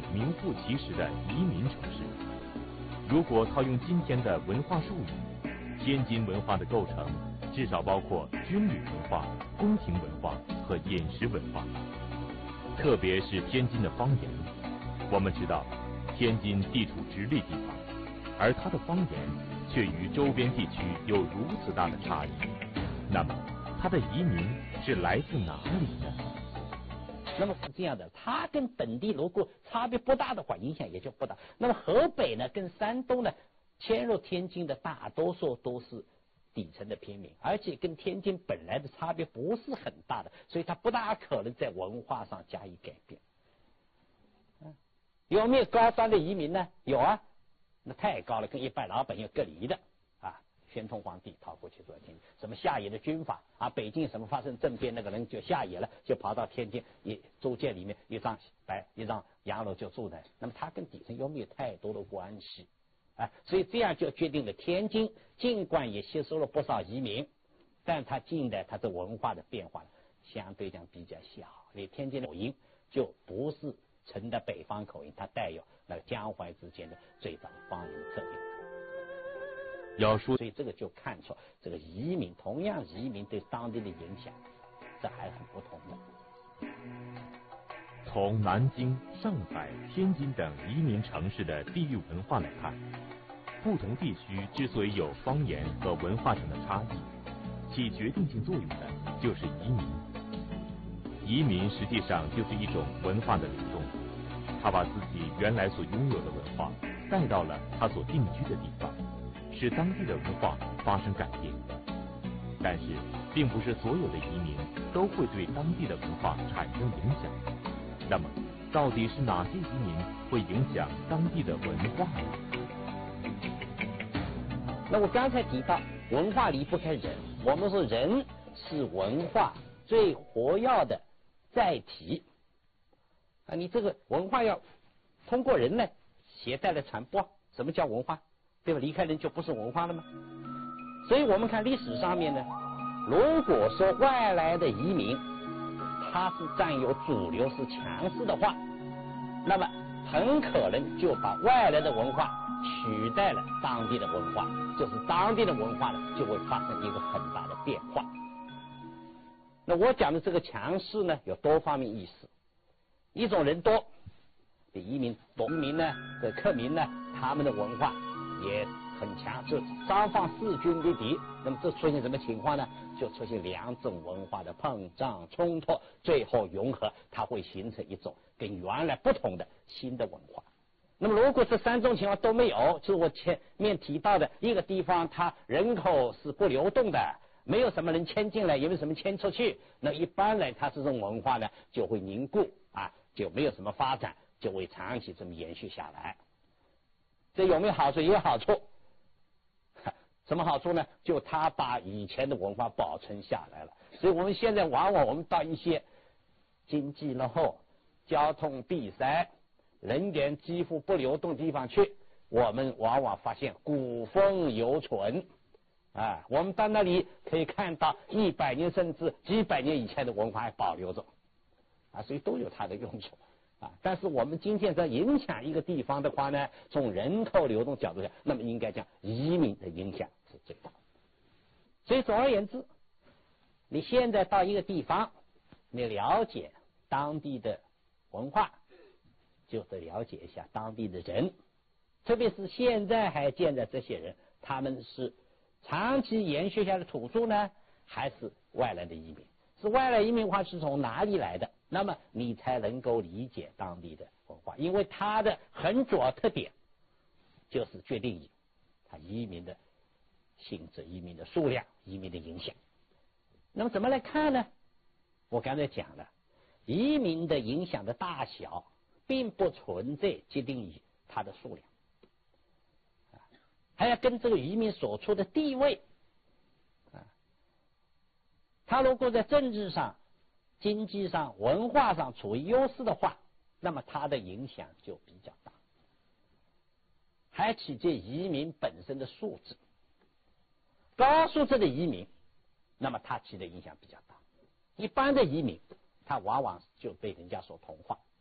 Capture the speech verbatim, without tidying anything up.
名副其实的移民城市。如果套用今天的文化术语，天津文化的构成至少包括军旅文化、宫廷文化和饮食文化。特别是天津的方言，我们知道天津地处直隶地方，而它的方言却与周边地区有如此大的差异。那么它的移民是来自哪里呢？ 那么是这样的，它跟本地如果差别不大的话，影响也就不大。那么河北呢，跟山东呢，迁入天津的大多数都是底层的平民，而且跟天津本来的差别不是很大的，所以它不大可能在文化上加以改变。嗯，有没有高端的移民呢？有啊，那太高了，跟一般老百姓隔离的啊。宣统皇帝逃过去做天津，什么下野的军阀啊，北京什么发生政变，那个人就下野了，就跑到天津一租界里面一张白一张洋楼就住在，那么他跟底层又没有太多的关系啊，所以这样就决定了天津尽管也吸收了不少移民，但它近代它的文化的变化相对讲比较小，你天津的口音就不是纯的北方口音，它带有那个江淮之间的最早方言特点。 要说， 所以这个就看出这个移民，同样移民对当地的影响，这还是很不同的。 从南京、上海、天津等移民城市的地域文化来看，不同地区之所以有方言和文化上的差异，起决定性作用的就是移民。移民实际上就是一种文化的流动，他把自己原来所拥有的文化带到了他所定居的地方，使当地的文化发生改变。但是并不是所有的移民都会对当地的文化产生影响。那么到底是哪些移民会影响当地的文化呢？ 那我刚才提到文化离不开人，我们说人是文化最活跃的载体啊，你这个文化要通过人呢携带来传播。什么叫文化？对吧？离开人就不是文化了吗？所以我们看历史上面呢，如果说外来的移民他是占有主流是强势的话，那么很可能就把外来的文化取代了当地的文化，就是当地的文化呢就会发生一个很大的变化。那我讲的这个强势呢有多方面意思，一种人多，比移民多，移民呢的客民呢他们的文化也很强，就双方势均力敌。那么这出现什么情况呢？就出现两种文化的碰撞冲突，最后融合，它会形成一种跟原来不同的新的文化。那么如果这三种情况都没有，就是我前面提到的一个地方它人口是不流动的，没有什么人迁进来，也没有什么迁出去，那一般来它这种文化呢就会凝固啊，就没有什么发展，就会长期这么延续下来。这有没有好处？也有好处。什么好处呢？就他把以前的文化保存下来了。所以我们现在往往我们到一些经济落后、交通闭塞、人员几乎不流动地方去，我们往往发现古风犹存啊，我们到那里可以看到一百年甚至几百年以前的文化还保留着啊，所以都有它的用处啊。但是我们今天在影响一个地方的话呢，从人口流动角度讲，那么应该讲移民的影响是最大。所以总而言之，你现在到一个地方，你了解当地的文化，就得了解一下当地的人，特别是现在还见的这些人，他们是长期延续下的土著呢，还是外来的移民？是外来移民的话是从哪里来的？那么你才能够理解当地的文化，因为它的很主要特点就是决定于它移民的性质、移民的数量、移民的影响。那么怎么来看呢？我刚才讲了，移民的影响的大小并不存在决定于它的数量，还要跟这个移民所处的地位啊，他如果在政治上、经济上、文化上处于优势的话，那么它的影响就比较大。还取决移民本身的素质，高素质的移民，那么它起的影响比较大。一般的移民，他往往就被人家所同化。